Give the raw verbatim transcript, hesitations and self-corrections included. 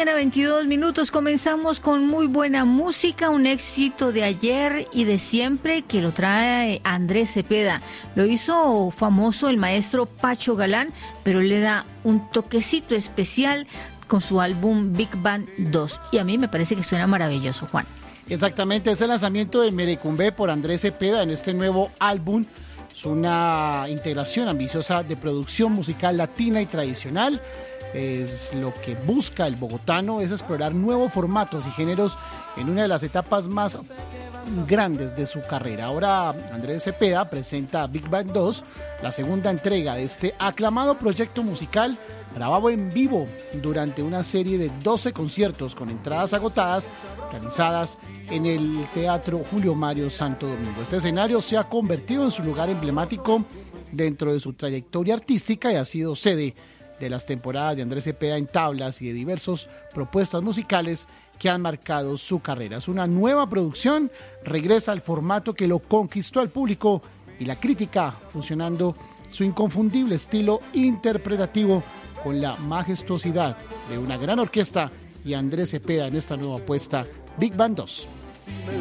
mañana, veintidós minutos. Comenzamos con muy buena música, un éxito de ayer y de siempre que lo trae Andrés Cepeda. Lo hizo famoso el maestro Pacho Galán, pero le da un toquecito especial con su álbum Big Band dos. Y a mí me parece que suena maravilloso, Juan. Exactamente, es el lanzamiento de Merecumbe por Andrés Cepeda en este nuevo álbum. Es una integración ambiciosa de producción musical latina y tradicional. Es lo que busca el bogotano, es explorar nuevos formatos y géneros en una de las etapas más grandes de su carrera. Ahora Andrés Cepeda presenta Big Band dos, la segunda entrega de este aclamado proyecto musical grabado en vivo durante una serie de doce conciertos con entradas agotadas realizadas en el Teatro Julio Mario Santo Domingo. Este escenario se ha convertido en su lugar emblemático dentro de su trayectoria artística y ha sido sede de las temporadas de Andrés Cepeda en tablas y de diversas propuestas musicales que han marcado su carrera. Es una nueva producción, regresa al formato que lo conquistó al público y la crítica, fusionando su inconfundible estilo interpretativo con la majestuosidad de una gran orquesta y Andrés Cepeda en esta nueva apuesta Big Band dos.